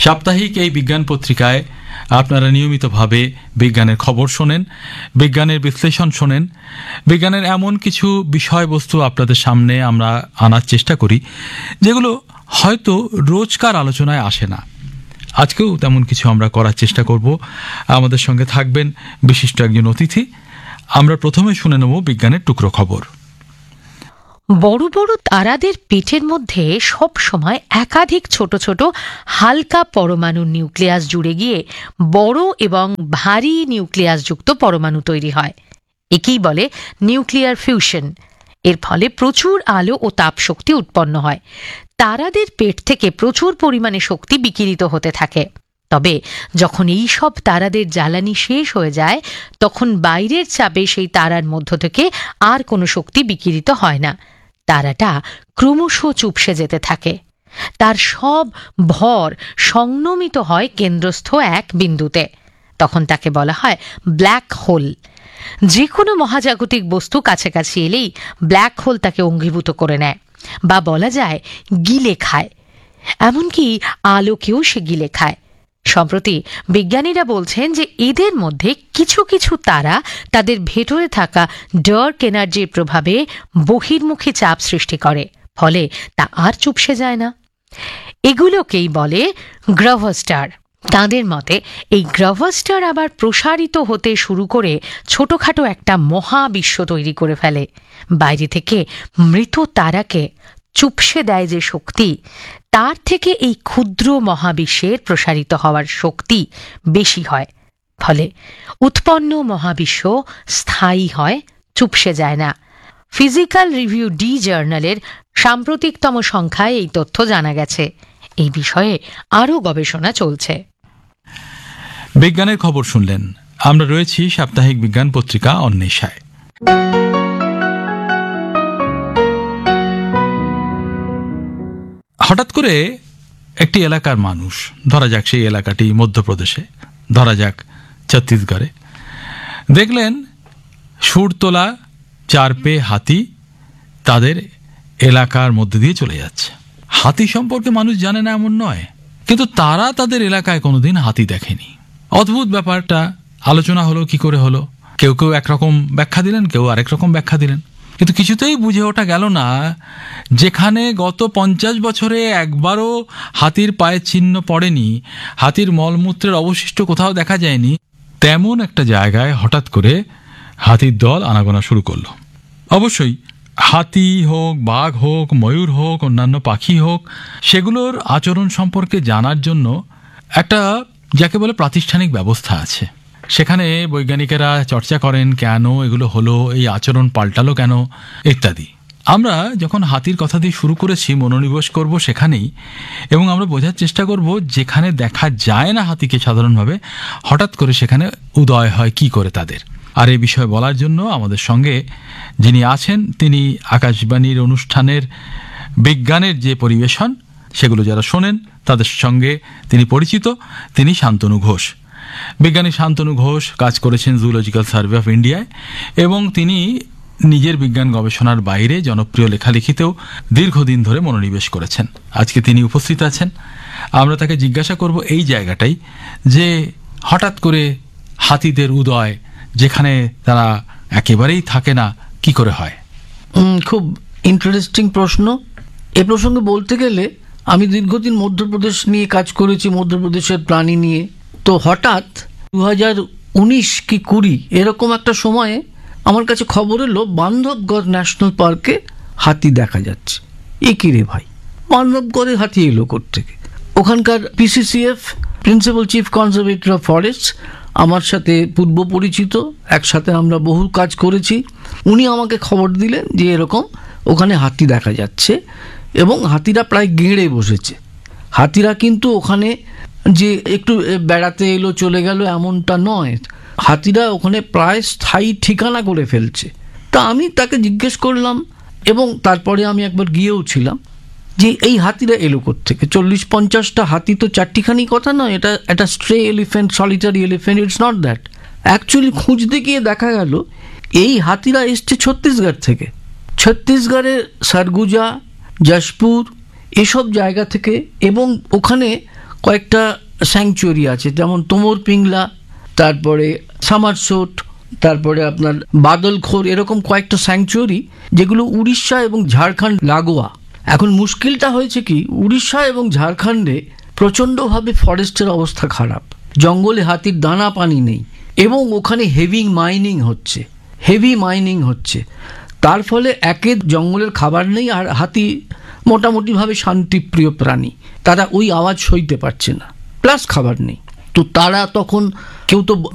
সাপ্তাহিক এই বিজ্ঞান পত্রিকায় আপনারা নিয়মিতভাবে বিজ্ঞানের খবর শোনেন, বিজ্ঞানের বিশ্লেষণ শোনেন, বিজ্ঞানের এমন কিছু বিষয়বস্তু আপনাদের সামনে আমরা আনার চেষ্টা করি যেগুলো হয়তো রোজকার আলোচনায় আসে না। আজকেও তেমন কিছু আমরা করার চেষ্টা করব। আমাদের সঙ্গে থাকবেন বিশিষ্ট একজন অতিথি। আমরা প্রথমে শুনে নেব বিজ্ঞানের টুকরো খবর। বড় বড় তারাদের পেটের মধ্যে সব সময় একাধিক ছোট ছোট হালকা পরমাণু নিউক্লিয়াস জুড়ে গিয়ে বড় এবং ভারী নিউক্লিয়াস যুক্ত পরমাণু তৈরি হয়। একেই বলে নিউক্লিয়ার ফিউশন। এর ফলে প্রচুর আলো ও তাপ শক্তি উৎপন্ন হয়। তারাদের পেট থেকে প্রচুর পরিমাণে শক্তি বিকিরিত হতে থাকে। তবে যখন এই সব তারাদের জ্বালানি শেষ হয়ে যায়, তখন বাইরের চাপে সেই তারার মধ্য থেকে আর কোনো শক্তি বিকিরিত হয় না। তারাটা ক্রমশ চুপসে যেতে থাকে। তার সব ভর সংনমিত হয় কেন্দ্রস্থ এক বিন্দুতে। তখন তাকে বলা হয় ব্ল্যাক হোল। যে কোনো মহাজাগতিক বস্তু কাছাকাছি এলেই ব্ল্যাক হোল তাকে অঙ্গীভূত করে নেয়, বা বলা যায় গিলে খায়। এমনকি আলোকেও সে গিলে খায়। সম্প্রতি বিজ্ঞানীরা বলছেন যে এদের মধ্যে কিছু কিছু তারা তাদের ভেতরে থাকা ডার্ক এনার্জির প্রভাবে বহির্মুখী চাপ সৃষ্টি করে, ফলে তা আর চুপসে যায় না। এগুলোকেই বলে গ্রহ স্টার। তাঁদের মতে এই গ্রহ স্টার আবার প্রসারিত হতে শুরু করে ছোটখাটো একটা মহাবিশ্ব তৈরি করে ফেলে। বাইরে থেকে মৃত তারাকে চুপসে দেয় যে শক্তি, তার থেকে এই ক্ষুদ্র মহাবিশ্বের প্রসারিত হওয়ার শক্তি বেশি হয়। ফলে উৎপন্ন মহাবিশ্ব স্থায়ী হয়, চুপসে যায় না। ফিজিক্যাল রিভিউ ডি জার্নালের সাম্প্রতিকতম সংখ্যায় এই তথ্য জানা গেছে। এই বিষয়ে আরও গবেষণা চলছে। বিজ্ঞানের খবর শুনলেন। আমরা রয়েছি সাপ্তাহিক বিজ্ঞান পত্রিকা অন্বেষায়। হঠাৎ করে একটি এলাকার মানুষ, ধরা যাক সেই এলাকাটি মধ্যপ্রদেশে, ধরা যাক ছত্তিশগড়ে, দেখলেন সুরতোলা 4 পেয়ে হাতি তাদের এলাকার মধ্যে দিয়ে চলে যাচ্ছে। হাতি সম্পর্কে মানুষ জানে না এমন নয়, কিন্তু তারা তাদের এলাকায় কোনোদিন হাতি দেখেনি। অদ্ভুত ব্যাপারটা আলোচনা হলো, কি করে হলো। কেউ কেউ একরকম ব্যাখ্যা দিলেন, কেউ আরেক রকম ব্যাখ্যা দিলেন, কিন্তু কিছুতেই বুঝে ওঠা গেল না যেখানে গত 50 বছরে একবারও হাতির পায়ের চিহ্ন পড়েনি, হাতির মলমূত্রের অবশিষ্ট কোথাও দেখা যায়নি, তেমন একটা জায়গায় হঠাৎ করে হাতির দল আনাগোনা শুরু করলো। অবশ্যই হাতি হোক, বাঘ হোক, ময়ূর হোক, অন্যান্য পাখি হোক, সেগুলোর আচরণ সম্পর্কে জানার জন্য একটা যাকে বলে প্রাতিষ্ঠানিক ব্যবস্থা আছে। সেখানে বৈজ্ঞানিকেরা চর্চা করেন কেন এগুলো হলো, এই আচরণ পাল্টালো কেন, ইত্যাদি। আমরা যখন হাতির কথা দিয়ে শুরু করেছি, মনোনিবেশ করব সেখানেই, এবং আমরা বোঝার চেষ্টা করব যেখানে দেখা যায় না হাতিকে সাধারণভাবে, হঠাৎ করে সেখানে উদয় হয় কি করে তাদের। আর এই বিষয়ে বলার জন্য আমাদের সঙ্গে যিনি আছেন, তিনি আকাশবাণীর অনুষ্ঠানের বিজ্ঞানের যে পরিবেশন সেগুলো যারা শোনেন তাদের সঙ্গে তিনি পরিচিত। তিনি শান্তনু ঘোষ। বিজ্ঞানী শান্তনু ঘোষ কাজ করেছেন জুলজিক্যাল সার্ভে অফ ইন্ডিয়ায়, এবং তিনি নিজের বিজ্ঞান গবেষণার বাইরে জনপ্রিয় লেখালেখিতেও দীর্ঘদিন ধরে মনোনিবেশ করেছেন। আজকে তিনি উপস্থিত আছেন। আমরা তাকে জিজ্ঞাসা করব এই জায়গাটাই, যে হঠাৎ করে হাতিদের উদয় যেখানে তারা একেবারেই থাকে না, কি করে হয়? খুব ইন্টারেস্টিং প্রশ্ন। এ প্রসঙ্গে বলতে গেলে আমি দীর্ঘদিন মধ্যপ্রদেশ নিয়ে কাজ করেছি, মধ্যপ্রদেশের প্রাণী নিয়ে। তো হঠাৎ 2019 কি 20 এরকম একটা সময়ে আমার কাছে খবর এলো বান্ধবগড় ন্যাশনাল পার্কে হাতি দেখা যাচ্ছে। এ কি রে ভাই, বান্ধবগড়ে হাতি এলো কোত্থেকে? ওখানকার PCCF principal chief conservator of forest আমার সাথে পূর্ব পরিচিত, একসাথে আমরা বহু কাজ করেছি। উনি আমাকে খবর দিলেন যে এরকম ওখানে হাতি দেখা যাচ্ছে, এবং হাতিরা প্রায় গেঁড়ে বসেছে। হাতিরা কিন্তু ওখানে যে একটু বেড়াতে এলো চলে গেল এমনটা নয়, হাতিরা ওখানে প্রায় স্থায়ী ঠিকানা করে ফেলছে। তা আমি তাকে জিজ্ঞেস করলাম, এবং তারপরে আমি একবার গিয়েও ছিলাম, যে এই হাতিরা এলো কোত্থেকে? 40-50টা হাতি তো চারটিখানি কথা নয়, এটা একটা স্ট্রে elephant, solitary elephant, it's not that. Actually খুঁজতে গিয়ে দেখা গেল এই হাতিরা এসছে ছত্তিশগড় থেকে। ছত্তিশগড়ের সরগুজা, যশপুর এসব জায়গা থেকে, এবং ওখানে কয়েকটা স্যাংচুয়ারি আছে, যেমন তোমর পিংলা, তারপরে সামারসোট, তারপরে আপনার বাদলখোর, এরকম কয়েকটা স্যাংচুয়ারি যেগুলো উড়িষ্যা এবং ঝাড়খণ্ড লাগোয়া। এখন মুশকিলটা হয়েছে কি, উড়িষ্যা এবং ঝাড়খণ্ডে প্রচণ্ডভাবে ফরেস্টের অবস্থা খারাপ, জঙ্গলে হাতির দানা পানি নেই, এবং ওখানে হেভি মাইনিং হচ্ছে। তার ফলে একে জঙ্গলের খাবার নেই, আর হাতি মোটামুটিভাবে শান্তিপ্রিয় প্রাণী, তারা ওই আওয়াজ সইতে পারছে না, প্লাস খাবার নেই। তো তারা তখন কেউ তো